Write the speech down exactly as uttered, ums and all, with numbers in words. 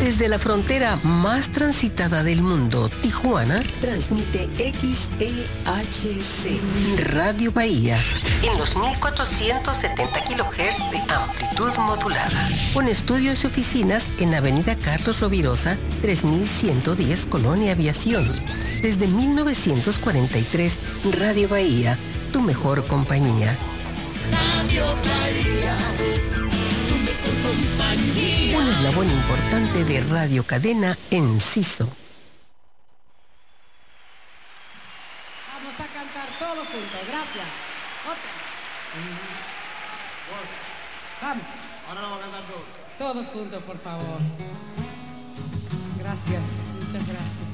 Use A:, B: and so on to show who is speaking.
A: Desde la frontera más transitada del mundo, Tijuana, transmite X E H C, Radio Bahía, en los mil cuatrocientos setenta kilohertz de amplitud modulada. Con estudios y oficinas en Avenida Carlos Rovirosa, tres mil ciento diez, Colonia Aviación. Desde mil novecientos cuarenta y tres, Radio Bahía, tu mejor compañía.
B: Radio Bahía, tu mejor compañía.
A: Un eslabón importante de Radio Cadena Enciso.
C: Vamos a cantar todos juntos, gracias. Otra. Vamos.
D: Ahora lo vamos a cantar todos.
C: Todos juntos, por favor. Gracias, muchas gracias.